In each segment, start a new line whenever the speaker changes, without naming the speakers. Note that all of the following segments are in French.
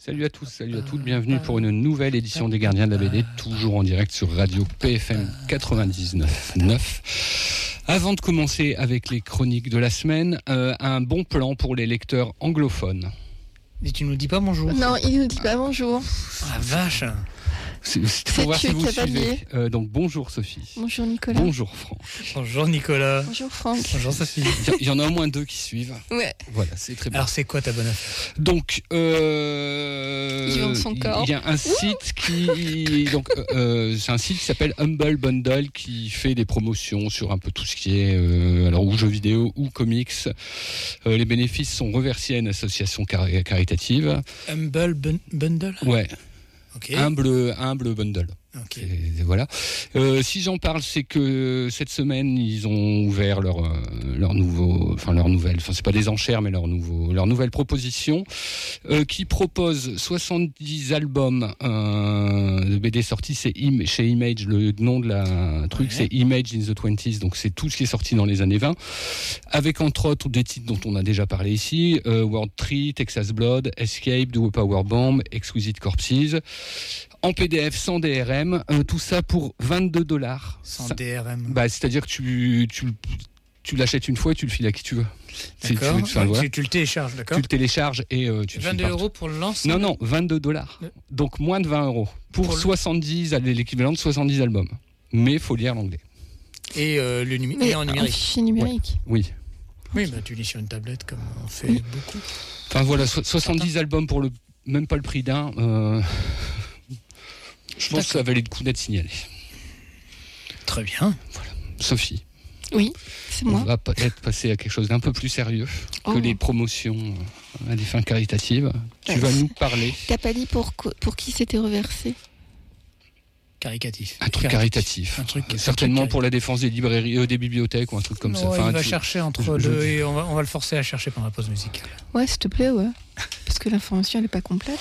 Salut à tous, salut à toutes, bienvenue pour une nouvelle édition des Gardiens de la BD, toujours en direct sur Radio PFM 99.9. Avant de commencer avec les chroniques de la semaine, un bon plan pour les lecteurs anglophones.
Et tu nous dis pas bonjour?
Non, il nous dit pas bonjour.
Ah vache!
C'est pour voir si vous suivez. Donc bonjour Sophie.
Bonjour Nicolas.
Bonjour Franck.
Bonjour Nicolas.
Bonjour Franck.
Bonjour Sophie.
Il y en a au moins 2 qui suivent.
Ouais.
Voilà, c'est très bien.
Alors c'est quoi ta bonne affaire?
Donc,
Il vend son corps.
Il y a un site c'est un site qui s'appelle Humble Bundle qui fait des promotions sur un peu tout ce qui est alors ou jeux vidéo ou comics. Les bénéfices sont reversés à une association caritative.
Humble Bundle?
Ouais.
Okay.
Humble Bundle.
Okay.
Voilà. Si j'en parle, c'est que cette semaine ils ont ouvert leur nouvelle, c'est pas des enchères, mais leur nouvelle proposition qui propose 70 albums de BD sortis. C'est chez Image, le nom de la truc, c'est Image in the 20s, donc c'est tout ce qui est sorti dans les années 20, avec entre autres des titres dont on a déjà parlé ici, World Tree, Texas Blood, Escape, Do a Power Bomb, Exquisite Corpses, en PDF sans DRM, tout ça pour $22.
Sans DRM.
Bah, c'est-à-dire que tu l'achètes une fois et tu le files à qui tu veux.
D'accord. Tu le télécharges, d'accord.
Tu le télécharges et tu le
22 € pour le lancer.
Non, $22. Donc moins de 20 € pour 70, l'équivalent de 70 albums. Mais il faut lire l'anglais.
Et en numérique.
En fichier numérique.
Ouais. Oui.
Oui, bah tu lis sur une tablette comme on fait beaucoup.
Enfin voilà, 70 albums pour même pas le prix d'un. Je pense que ça valait le coup d'être signalé.
Très bien.
Voilà. Sophie.
Oui, c'est moi.
On va peut-être passer à quelque chose d'un peu plus sérieux que les promotions à des fins caritatives. Tu vas nous parler.
T'as pas dit pour qui c'était reversé?
Caricatif.
Un truc caritatif. Certainement pour la défense des librairies, des bibliothèques ou un truc comme ça.
Enfin, il va chercher entre deux et on va le forcer à chercher pendant la pause musicale.
Ouais, s'il te plaît, ouais. Parce que l'information, elle est pas complète.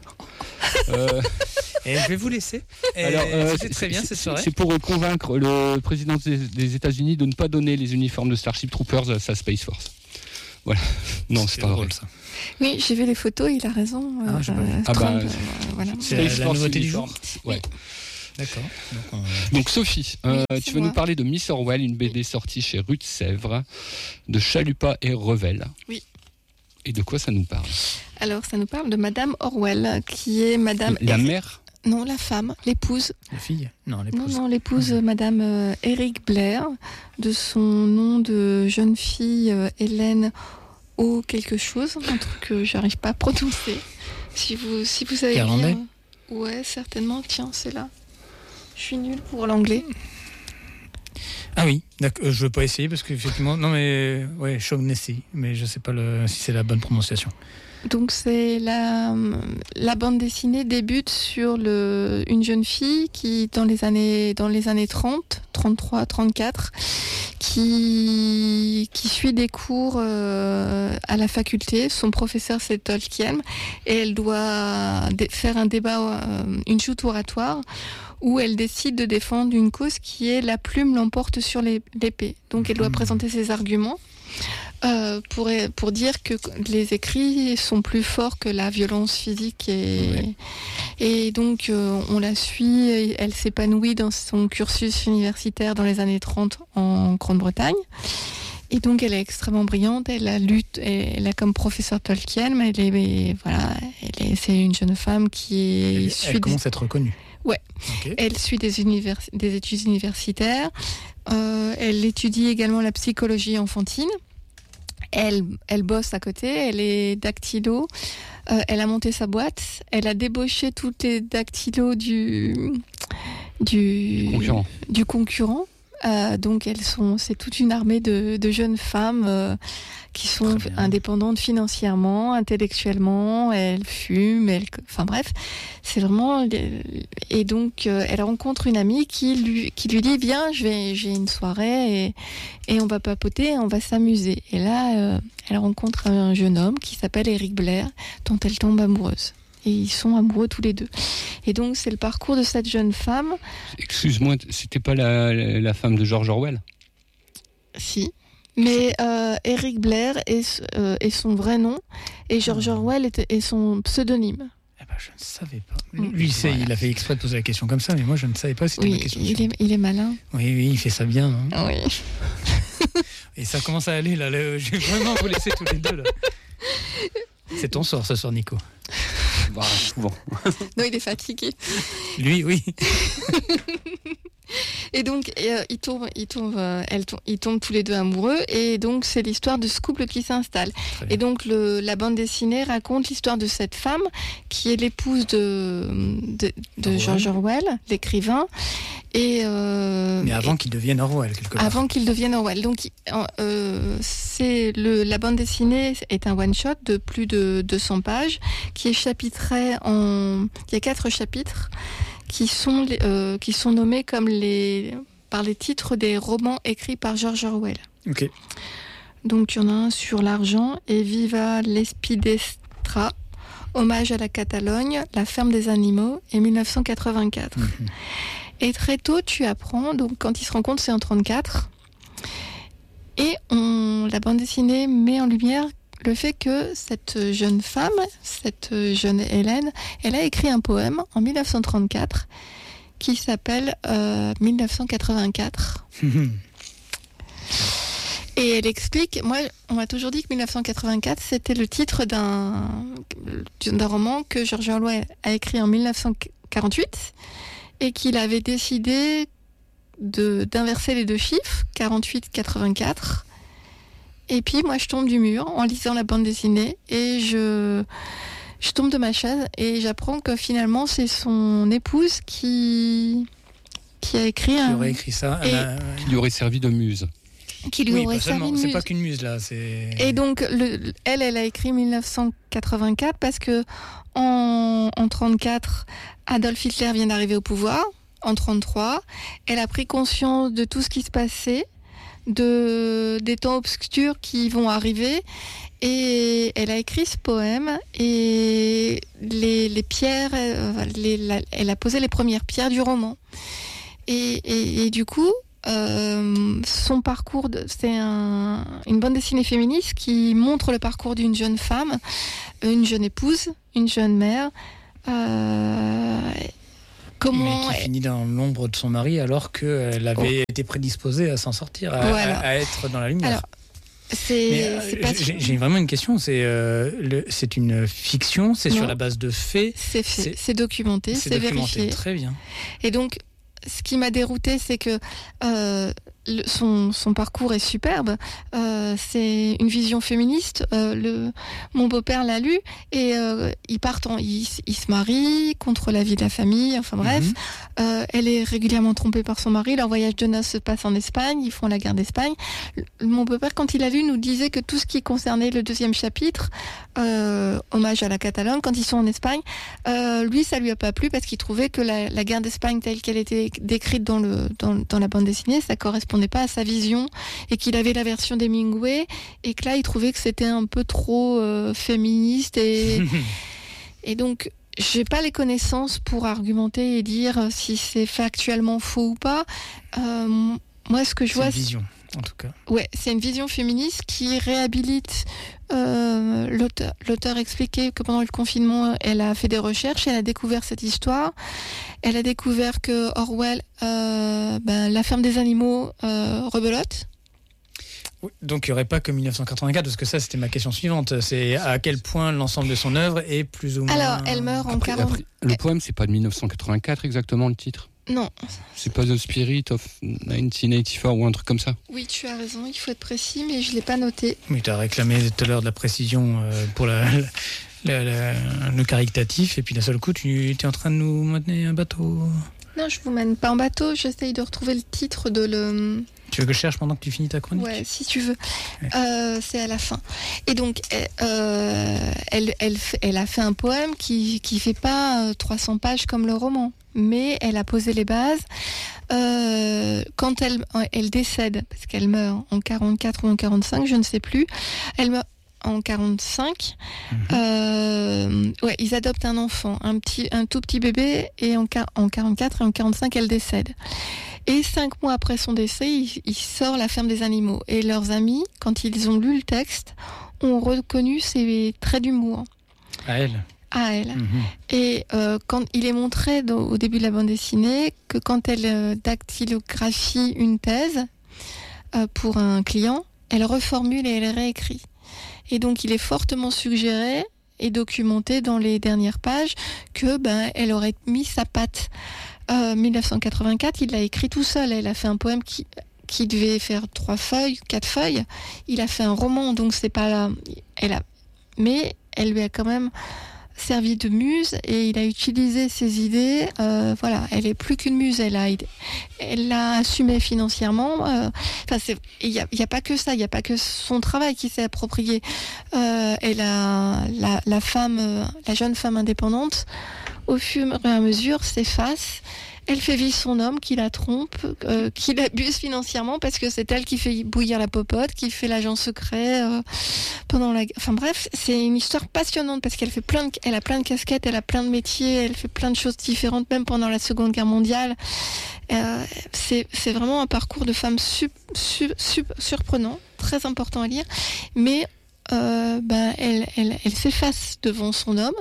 Et je vais vous laisser. Alors, c'est très bien cette soirée.
C'est pour convaincre le président des États-Unis de ne pas donner les uniformes de Starship Troopers à sa Space Force. Voilà. Non, c'est pas drôle ça.
Oui, j'ai vu les photos, il a raison.
Trump,
voilà.
C'est la nouveauté du jour.
Ouais.
D'accord.
Donc Sophie, tu vas nous parler de Miss Orwell, une BD sortie chez Rue de Sèvres, de Chalupa et Revel.
Oui.
Et de quoi ça nous parle?
Alors, ça nous parle de Madame Orwell, qui est Madame...
La mère?
Non, la femme, l'épouse.
La fille? Non, l'épouse.
Non, l'épouse, Madame Eric Blair, de son nom de jeune fille, Hélène O quelque chose, un truc que j'arrive pas à prononcer. Si vous savez
Irlandais?
Ouais, certainement. Tiens, c'est là. Je suis nulle pour l'anglais.
Ah oui, d'accord. Je veux pas essayer parce qu'effectivement, non mais ouais, Shaughnessy, mais je sais pas si c'est la bonne prononciation.
Donc c'est la bande dessinée débute sur une jeune fille qui dans les années 30, 33, 34, qui suit des cours à la faculté. Son professeur c'est Tolkien et elle doit faire un débat, une chute oratoire où elle décide de défendre une cause qui est la plume l'emporte sur l'épée. Donc elle doit présenter ses arguments pour dire que les écrits sont plus forts que la violence physique et donc on la suit, elle s'épanouit dans son cursus universitaire dans les années 30 en Grande-Bretagne. Et donc elle est extrêmement brillante, elle a comme professeur Tolkien, mais c'est une jeune femme qui
elle commence à être reconnue.
Ouais, okay. Elle suit des études universitaires, elle étudie également la psychologie enfantine, elle bosse à côté, elle est dactylo, elle a monté sa boîte, elle a débauché tous les dactylos du concurrent. Donc c'est toute une armée de jeunes femmes qui sont indépendantes financièrement, intellectuellement, elles fument, enfin bref, c'est vraiment... Et donc elle rencontre une amie qui lui dit viens, j'ai une soirée et on va papoter, on va s'amuser. Et là elle rencontre un jeune homme qui s'appelle Eric Blair, dont elle tombe amoureuse. Et ils sont amoureux tous les deux. Et donc, c'est le parcours de cette jeune femme.
Excuse-moi, c'était pas la femme de George Orwell? Si.
Mais Eric Blair est son vrai nom et George Orwell est son pseudonyme.
Je ne savais pas. Lui, il a fait exprès de poser la question comme ça, mais moi, je ne savais pas si c'était ma question.
Il est malin.
Oui, il fait ça bien. Hein.
Oui.
Et ça commence à aller, là. Je vais vraiment vous laisser tous les deux, là. C'est ton sort ce soir, Nico.
Bah, souvent.
Non, il est fatigué.
Lui, oui.
Et donc, ils tombent tous les deux amoureux. Et donc, c'est l'histoire de ce couple qui s'installe. Et donc, la bande dessinée raconte l'histoire de cette femme qui est l'épouse de George Orwell, l'écrivain.
Mais avant qu'il devienne Orwell, quelque part. Avant
qu'il devienne Orwell. Donc, la bande dessinée est un one-shot de plus de 200 pages qui est chapitré il y a 4 chapitres qui sont nommés comme par les titres des romans écrits par George Orwell.
Ok.
Donc, il y en a un sur l'argent et Viva l'Espidestra, hommage à la Catalogne, la ferme des animaux et 1984. Mm-hmm. Et très tôt, tu apprends, donc quand ils se rencontrent, c'est en 1934. Et la bande dessinée met en lumière le fait que cette jeune femme, cette jeune Hélène, elle a écrit un poème en 1934 qui s'appelle 1984. Et elle explique, on m'a toujours dit que 1984, c'était le titre d'un roman que George Orwell a écrit en 1948 et qu'il avait décidé d'inverser les 2 chiffres, 48-84. Et puis moi je tombe du mur en lisant la bande dessinée et je tombe de ma chaise et j'apprends que finalement c'est son épouse qui a écrit
qui aurait écrit ça,
qui lui aurait servi de muse.
Qui lui aurait servi de muse.
C'est pas qu'une muse là, c'est.
Et donc elle a écrit 1984 parce que en 1934 Adolf Hitler vient d'arriver au pouvoir. En 1933, elle a pris conscience de tout ce qui se passait, des temps obscurs qui vont arriver, et elle a écrit ce poème et les pierres, elle a posé les premières pierres du roman. Et du coup, son parcours, c'est une bande dessinée féministe qui montre le parcours d'une jeune femme, une jeune épouse, une jeune mère.
Mais qui finit dans l'ombre de son mari alors qu'elle avait été prédisposée à s'en sortir, à être dans la lumière.
Alors,
j'ai vraiment une question. C'est une fiction, c'est sur la base de faits.
C'est documenté, c'est vérifié.
Très bien.
Et donc, ce qui m'a déroutée, c'est que son parcours est superbe. C'est une vision féministe. Mon beau-père l'a lu et ils se marient contre l'avis de la famille. Enfin bref, elle est régulièrement trompée par son mari. Leur voyage de noces se passe en Espagne. Ils font la guerre d'Espagne. Mon beau-père, quand il a lu, nous disait que tout ce qui concernait le 2e chapitre, hommage à la Catalogne, quand ils sont en Espagne, lui, ça lui a pas plu parce qu'il trouvait que la guerre d'Espagne telle qu'elle était décrite dans la bande dessinée, ça correspondait pas à sa vision et qu'il avait la version d'Hemingway et que là il trouvait que c'était un peu trop féministe et donc j'ai pas les connaissances pour argumenter et dire si c'est factuellement faux ou pas. Moi ce que je vois,
c'est une vision en tout cas.
Ouais, c'est une vision féministe qui réhabilite. L'auteur expliquait que pendant le confinement, elle a fait des recherches, elle a découvert cette histoire. Elle a découvert que Orwell, la ferme des animaux, rebelote.
Oui, donc il n'y aurait pas que 1984, parce que ça c'était ma question suivante. C'est à quel point l'ensemble de son œuvre est plus ou moins...
Alors, elle meurt en 40...
Le poème, c'est pas de 1984 exactement le titre ?
Non.
C'est pas The Spirit of 1984 ou un truc comme ça ?
Oui, tu as raison, il faut être précis, mais je ne l'ai pas noté.
Oui, tu as réclamé tout à l'heure de la précision pour le caritatif, et puis d'un seul coup, tu es en train de nous mener un bateau.
Non, je vous mène pas en bateau, j'essaye de retrouver le titre de le...
Tu veux que je cherche pendant que tu finis ta chronique ?
Ouais, si tu veux. Ouais. C'est à la fin. Et donc, elle a fait un poème qui fait pas 300 pages comme le roman, mais elle a posé les bases. Quand elle décède, parce qu'elle meurt en 44 ou en 45, je ne sais plus, elle meurt en 45. Ils adoptent un enfant, un tout petit bébé, et en 44 et en 45, elle décède. Et 5 mois après son décès, il sort La ferme des animaux. Et leurs amis, quand ils ont lu le texte, ont reconnu ses traits d'humour.
À elle ?
à elle. Et quand il est montré au début de la bande dessinée que quand elle dactylographie une thèse pour un client, elle reformule et elle réécrit. Et donc il est fortement suggéré et documenté dans les dernières pages que elle aurait mis sa patte. 1984, il l'a écrit tout seul. Elle a fait un poème qui devait faire 3 feuilles, 4 feuilles. Il a fait un roman, donc c'est pas là. Mais elle lui a quand même servi de muse et il a utilisé ses idées. Voilà, elle est plus qu'une muse. Elle l'a assumé financièrement. Il y a pas que ça. Il y a pas que son travail qui s'est approprié. Elle a la jeune femme indépendante. Au fur et à mesure, s'efface. Elle fait vivre son homme qui la trompe, qui l'abuse financièrement parce que c'est elle qui fait bouillir la popote, qui fait l'agent secret pendant la... Enfin bref, c'est une histoire passionnante parce qu'elle fait elle a plein de casquettes, elle a plein de métiers, elle fait plein de choses différentes, même pendant la Seconde Guerre mondiale. C'est vraiment un parcours de femme surprenant, très important à lire, mais elle s'efface devant son homme.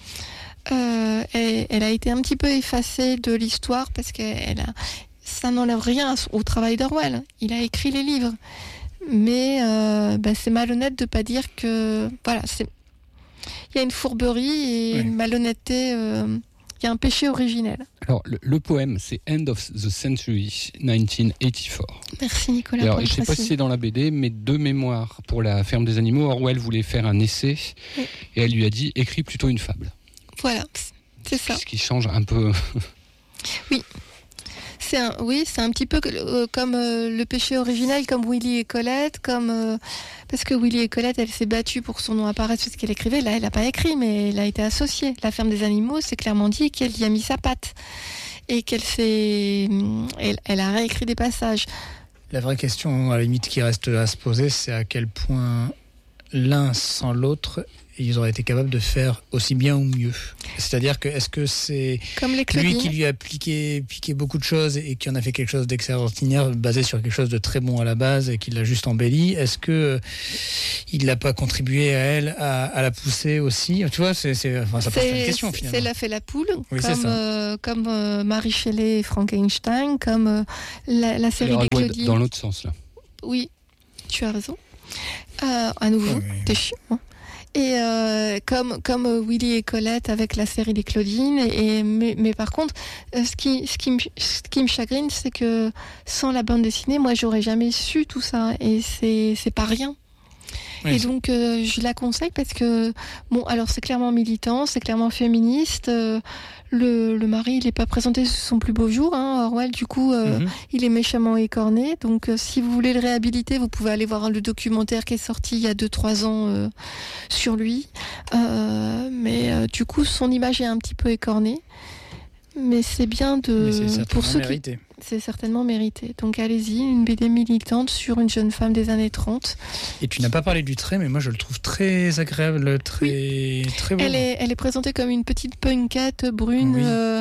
Elle a été un petit peu effacée de l'histoire parce que ça n'enlève rien au travail d'Orwell. Il a écrit les livres, mais c'est malhonnête de pas dire que voilà, il y a une fourberie et une malhonnêteté. Il y a un péché originel.
Alors le poème, c'est End of the Century 1984.
Merci Nicolas.
Alors je ne sais pas si c'est dans la BD, mais de mémoire pour La Ferme des Animaux, Orwell voulait faire un essai et elle lui a dit écris plutôt une fable.
Voilà, c'est ça.
Ce qui change un peu.
Oui. C'est un petit peu comme le péché originel, comme Willy et Colette, parce que Willy et Colette, elle s'est battue pour que son nom apparaisse parce qu'elle écrivait. Là, elle n'a pas écrit, mais elle a été associée. La Ferme des Animaux, c'est clairement dit qu'elle y a mis sa patte et elle a réécrit des passages.
La vraie question, à la limite, qui reste à se poser, c'est à quel point l'un sans l'autre, ils auraient été capables de faire aussi bien ou mieux. C'est-à-dire que est-ce que c'est lui qui lui a piqué beaucoup de choses et qui en a fait quelque chose d'extraordinaire basé sur quelque chose de très bon à la base et qui l'a juste embelli? Est-ce que il n'a pas contribué à elle à la pousser aussi? Tu vois, ça pose une question finalement.
C'est la fait la poule,
oui,
comme Mary Shelley et Frankenstein, comme la série des Claudine.
Dans l'autre sens là.
Oui, tu as raison. À nouveau, t'es chiant. Hein. Et comme Willy et Colette avec la série des Claudine. Mais par contre, ce qui me chagrine, c'est que sans la bande dessinée, moi, j'aurais jamais su tout ça. Et c'est pas rien. Oui. Et donc, je la conseille parce que, alors c'est clairement militant, c'est clairement féministe. Le mari, il n'est pas présenté sous son plus beau jour. Hein, Orwell, du coup, il est méchamment écorné. Donc, si vous voulez le réhabiliter, vous pouvez aller voir le documentaire qui est sorti il y a 2-3 ans sur lui. Mais du coup, son image est un petit peu écornée. Mais c'est bien c'est certainement mérité. Donc allez-y, une BD militante sur une jeune femme des années 30.
Et tu n'as pas parlé du trait, mais moi je le trouve très agréable, très beau.
Elle est présentée comme une petite punkette brune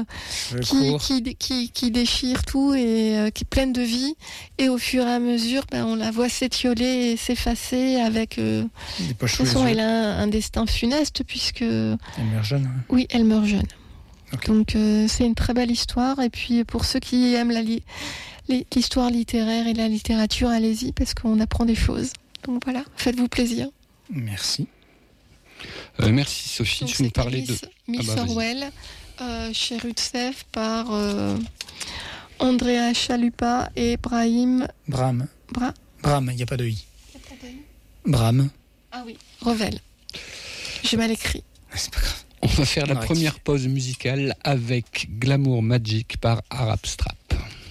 qui déchire tout et qui est pleine de vie. Et au fur et à mesure, on la voit s'étioler et s'effacer avec... de toute façon, elle a un destin funeste puisque... Elle
meurt jeune. Ouais.
Oui, elle meurt jeune. Okay. Donc c'est une très belle histoire et puis pour ceux qui aiment l'histoire littéraire et la littérature, allez-y parce qu'on apprend des choses. Donc voilà, faites-vous plaisir.
Merci.
Merci Sophie,
donc,
tu nous parlais de
Miss Orwell chez Rutsef par Andrea Chalupa et Bram,
il n'y a pas de i. Bram.
Ah oui, Revel. J'ai mal écrit.
C'est pas grave.
On va faire la première pause musicale avec Glamour Magic par Arab Strap.